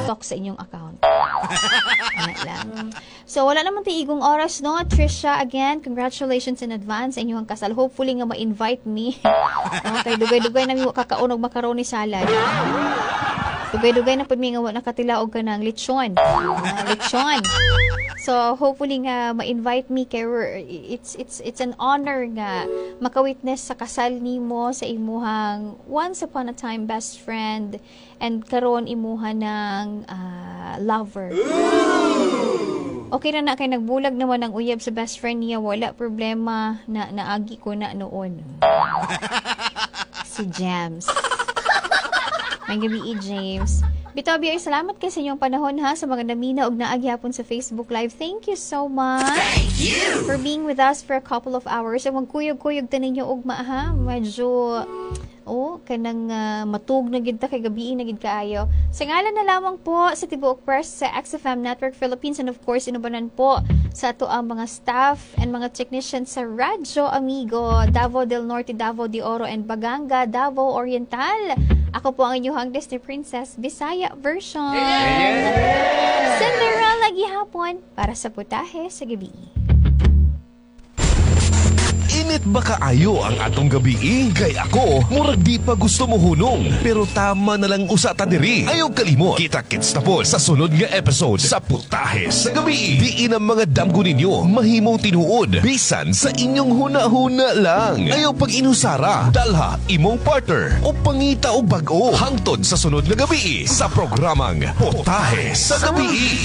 stalk sa inyong account. Ano lang. So, wala naman igong oras, no? Trisha, again, congratulations in advance sa inyong kasal. Hopefully nga ma-invite me. Okay, dugay-dugay na mi kakaunog macaroni salad. Dugay-dugay na pud mi nga nakatilaog ka ng lechon. Lechon. So, hopefully nga ma-invite me kay it's an honor nga maka-witness sa kasal nimo sa imuhang once upon a time best friend and karon imuha ng lover. Okay na kay nagbulag naman ang uyab sa best friend niya, wala problema na naagi ko na noon. Si James. May gabi, James. Bitobi, ay salamat kayo sa inyong panahon ha, sa mga namina og naagyapon sa Facebook Live. Thank you so much. Thank you for being with us for a couple of hours. So, magkuyog-kuyog tanin nyo ugma ha. Medyo, kanang matug na gid ta kay gabi na gid kaayo. Sa ngalan na lamang po sa Tibuok Press sa XFM Network Philippines and of course inubanan po sa ato ang mga staff and mga technicians sa Radyo Amigo, Davao del Norte, Davao de Oro and Baganga, Davao Oriental. Ako po ang inyong Disney Princess Bisaya version. Cinderella gihapon para sa putahe sa gabi. Init ba kaayo ang atong gabi? Kay ako, murag di pa gusto mo hunong. Pero tama na lang usa ta diri. Ayaw kalimot. Kita-kits na po sa sunod nga episode sa Putahe sa Gabi. Diin ang mga damgo ninyo mahimong tinuod. Bisan sa inyong huna-huna lang. Ayaw pag inusara, dalha, imong partner o pangita o bag-o. Hangtod sa sunod nga gabi sa programang Putahe sa Gabi.